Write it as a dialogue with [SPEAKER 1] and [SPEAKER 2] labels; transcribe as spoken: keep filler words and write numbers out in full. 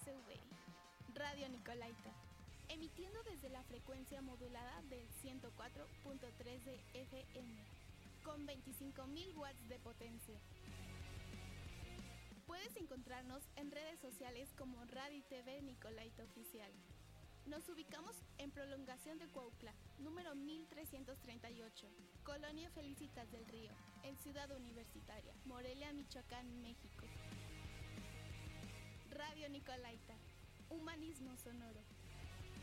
[SPEAKER 1] S V, Radio Nicolaita, emitiendo desde la frecuencia modulada del ciento cuatro punto tres de F M, con veinticinco mil watts de potencia. Puedes encontrarnos en redes sociales como Radio y T V Nicolaita Oficial. Nos ubicamos en Prolongación de Cuautla, número mil trescientos treinta y ocho, Colonia Felicitas del Río, en Ciudad Universitaria, Morelia, Michoacán, México. Radio Nicolaita, humanismo sonoro.